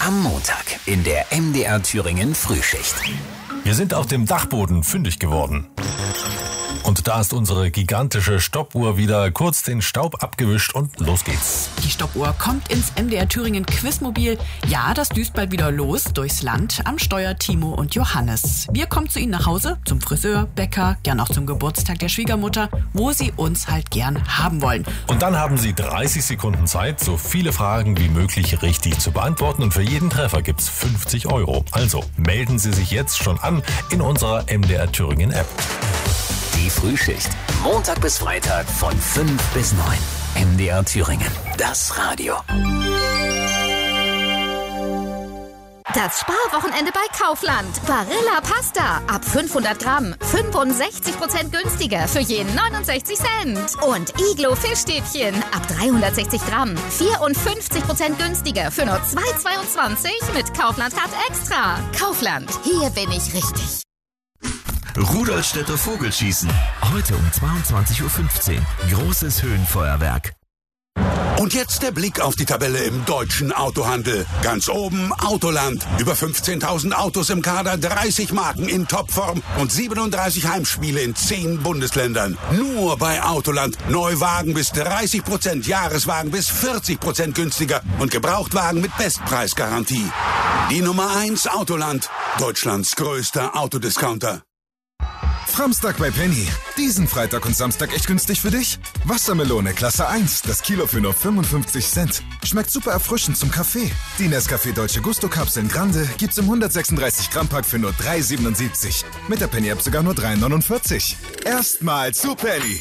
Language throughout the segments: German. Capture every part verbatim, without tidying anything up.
Am Montag in der M D R Thüringen Frühschicht. Wir sind auf dem Dachboden fündig geworden. Und da ist unsere gigantische Stoppuhr wieder kurz den Staub abgewischt und los geht's. Die Stoppuhr kommt ins M D R Thüringen Quizmobil. Ja, das düst bald wieder los durchs Land. Am Steuer Timo und Johannes. Wir kommen zu Ihnen nach Hause, zum Friseur, Bäcker, gern auch zum Geburtstag der Schwiegermutter, wo Sie uns halt gern haben wollen. Und dann haben Sie dreißig Sekunden Zeit, so viele Fragen wie möglich richtig zu beantworten. Und für jeden Treffer gibt's fünfzig Euro. Also melden Sie sich jetzt schon an in unserer M D R Thüringen App. Die Frühschicht. Montag bis Freitag von fünf bis neun. M D R Thüringen. Das Radio. Das Sparwochenende bei Kaufland. Barilla Pasta. Ab fünfhundert Gramm. fünfundsechzig Prozent günstiger für jeden neunundsechzig Cent. Und Iglo Fischstäbchen. Ab dreihundertsechzig Gramm. vierundfünfzig Prozent günstiger für nur zwei Euro zweiundzwanzig mit Kaufland-Card Extra. Kaufland. Hier bin ich richtig. Rudolstädter Vogelschießen. Heute um zweiundzwanzig Uhr fünfzehn. Großes Höhenfeuerwerk. Und jetzt der Blick auf die Tabelle im deutschen Autohandel. Ganz oben Autoland. Über fünfzehntausend Autos im Kader, dreißig Marken in Topform und siebenunddreißig Heimspiele in zehn Bundesländern. Nur bei Autoland. Neuwagen bis dreißig Prozent, Jahreswagen bis vierzig Prozent günstiger und Gebrauchtwagen mit Bestpreisgarantie. Die Nummer eins Autoland. Deutschlands größter Autodiscounter. Framstag bei Penny. Diesen Freitag und Samstag echt günstig für dich? Wassermelone Klasse eins, das Kilo für nur fünfundfünfzig Cent. Schmeckt super erfrischend zum Kaffee. Die Nescafé Dolce Gusto Kapseln Grande gibt's im hundertsechsunddreißig Gramm Pack für nur drei Euro siebenundsiebzig. Mit der Penny App sogar nur drei Euro neunundvierzig. Erstmal zu Penny.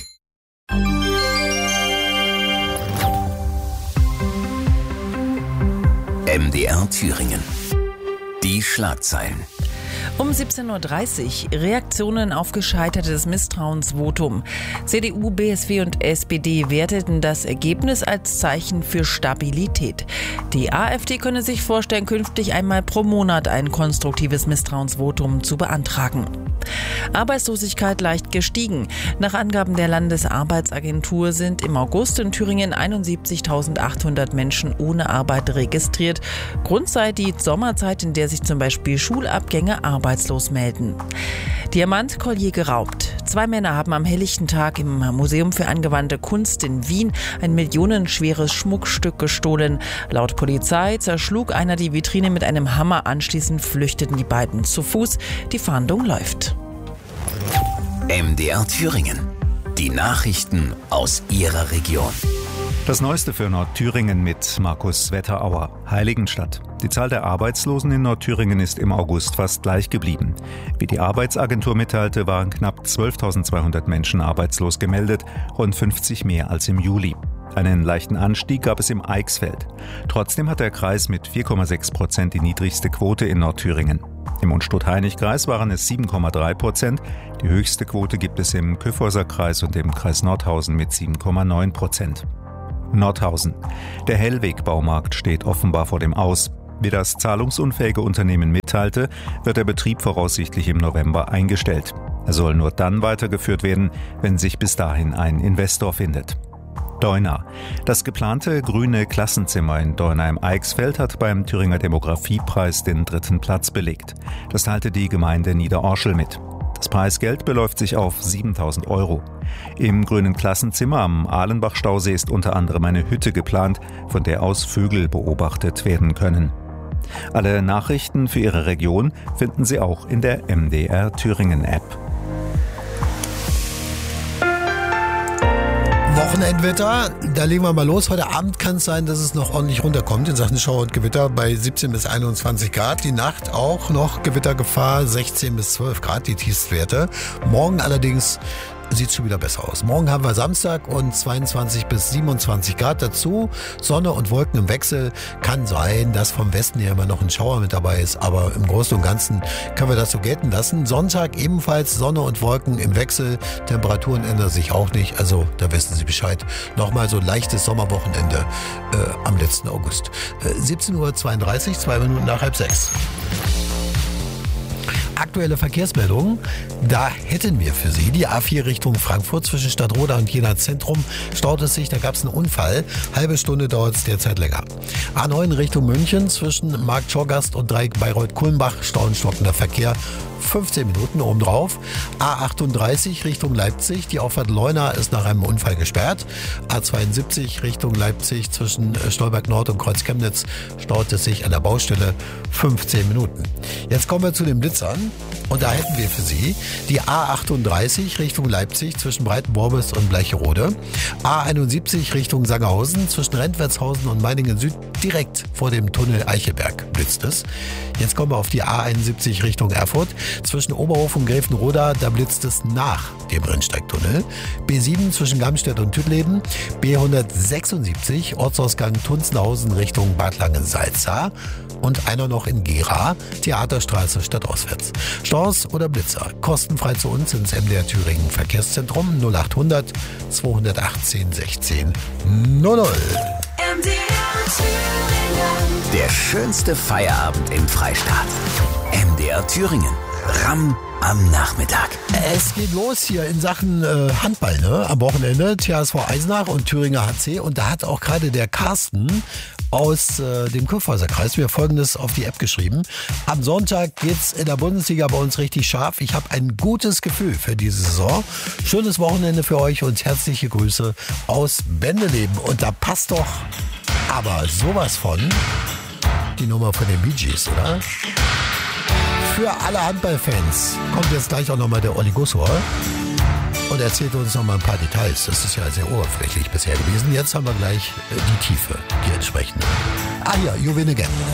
M D R Thüringen. Die Schlagzeilen. Um siebzehn Uhr dreißig Reaktionen auf gescheitertes Misstrauensvotum. C D U, B S W und S P D werteten das Ergebnis als Zeichen für Stabilität. Die AfD könne sich vorstellen, künftig einmal pro Monat ein konstruktives Misstrauensvotum zu beantragen. Arbeitslosigkeit leicht gestiegen. Nach Angaben der Landesarbeitsagentur sind im August in Thüringen einundsiebzigtausendachthundert Menschen ohne Arbeit registriert. Grund sei die Sommerzeit, in der sich zum Beispiel Schulabgänger arbeitslos melden. Diamantkollier geraubt. Zwei Männer haben am helllichten Tag im Museum für angewandte Kunst in Wien ein millionenschweres Schmuckstück gestohlen. Laut Polizei zerschlug einer die Vitrine mit einem Hammer. Anschließend flüchteten die beiden zu Fuß. Die Fahndung läuft. M D R Thüringen. Die Nachrichten aus Ihrer Region. Das Neueste für Nordthüringen mit Markus Wetterauer. Heiligenstadt. Die Zahl der Arbeitslosen in Nordthüringen ist im August fast gleich geblieben. Wie die Arbeitsagentur mitteilte, waren knapp zwölftausendzweihundert Menschen arbeitslos gemeldet, rund fünfzig mehr als im Juli. Einen leichten Anstieg gab es im Eichsfeld. Trotzdem hat der Kreis mit vier Komma sechs Prozent die niedrigste Quote in Nordthüringen. Im Unstrut-Hainich-Kreis waren es sieben Komma drei Prozent. Die höchste Quote gibt es im Kyffhäuser Kreis und im Kreis Nordhausen mit sieben Komma neun Prozent. Nordhausen. Der Hellweg-Baumarkt steht offenbar vor dem Aus. Wie das zahlungsunfähige Unternehmen mitteilte, wird der Betrieb voraussichtlich im November eingestellt. Er soll nur dann weitergeführt werden, wenn sich bis dahin ein Investor findet. Deuna. Das geplante grüne Klassenzimmer in Deuna im Eichsfeld hat beim Thüringer Demografiepreis den dritten Platz belegt. Das teilte die Gemeinde Niederorschel mit. Das Preisgeld beläuft sich auf siebentausend Euro. Im grünen Klassenzimmer am Ahlenbach-Stausee ist unter anderem eine Hütte geplant, von der aus Vögel beobachtet werden können. Alle Nachrichten für Ihre Region finden Sie auch in der M D R Thüringen App. Wochenendwetter, da legen wir mal los. Heute Abend kann es sein, dass es noch ordentlich runterkommt in Sachen Schauer und Gewitter bei siebzehn bis einundzwanzig Grad. Die Nacht auch noch Gewittergefahr, sechzehn bis zwölf Grad, die Tiefstwerte. Morgen allerdings sieht schon wieder besser aus. Morgen haben wir Samstag und zweiundzwanzig bis siebenundzwanzig Grad dazu. Sonne und Wolken im Wechsel. Kann sein, dass vom Westen her immer noch ein Schauer mit dabei ist, aber im Großen und Ganzen können wir das so gelten lassen. Sonntag ebenfalls Sonne und Wolken im Wechsel. Temperaturen ändern sich auch nicht, also da wissen Sie Bescheid. Nochmal so ein leichtes Sommerwochenende äh, am letzten August. Äh, siebzehn Uhr zweiunddreißig, zwei Minuten nach halb sechs. Aktuelle Verkehrsmeldungen, da hätten wir für Sie die A vier Richtung Frankfurt zwischen Stadtroda und Jena Zentrum. Staut es sich, da gab es einen Unfall. Halbe Stunde dauert es derzeit länger. A neun Richtung München zwischen Markt Schorgast und Dreieck Bayreuth-Kulmbach. Stau und stockender Verkehr. fünfzehn Minuten obendrauf. A achtunddreißig Richtung Leipzig. Die Auffahrt Leuna ist nach einem Unfall gesperrt. A zweiundsiebzig Richtung Leipzig zwischen Stolberg Nord und Kreuz Chemnitz staut es sich an der Baustelle fünfzehn Minuten. Jetzt kommen wir zu den Blitzern. Und da hätten wir für Sie die A achtunddreißig Richtung Leipzig zwischen Breitenbormes und Bleicherode. A einundsiebzig Richtung Sangerhausen zwischen Rentwertshausen und Meiningen Süd direkt vor dem Tunnel Eichelberg blitzt es. Jetzt kommen wir auf die A einundsiebzig Richtung Erfurt. Zwischen Oberhof und Gräfenroda, da blitzt es nach dem Rennsteigtunnel. B sieben zwischen Gamstedt und Tüttleben. B hundertsechsundsiebzig Ortsausgang Tunzenhausen Richtung Bad Langensalza. Und einer noch in Gera, Theaterstraße stadtauswärts. Staus oder Blitzer, kostenfrei zu uns ins M D R Thüringen Verkehrszentrum null achthundert zweihundertachtzehn sechzehn null null. M D R Thüringen. Der schönste Feierabend im Freistaat. M D R Thüringen. Ramm am Nachmittag. Es geht los hier in Sachen äh, Handball, ne? Am Wochenende T H S V Eisenach und Thüringer H C. Und da hat auch gerade der Carsten aus äh, dem Kurpfalzerkreis mir Folgendes auf die App geschrieben. Am Sonntag geht's in der Bundesliga bei uns richtig scharf. Ich habe ein gutes Gefühl für diese Saison. Schönes Wochenende für euch und herzliche Grüße aus Bendeleben. Und da passt doch aber sowas von die Nummer von den Bee Gees, oder? Für alle Handballfans kommt jetzt gleich auch nochmal der Olli Gussor und erzählt uns nochmal ein paar Details. Das ist ja sehr oberflächlich bisher gewesen. Jetzt haben wir gleich die Tiefe, die entsprechende. Ah ja, You Win Again.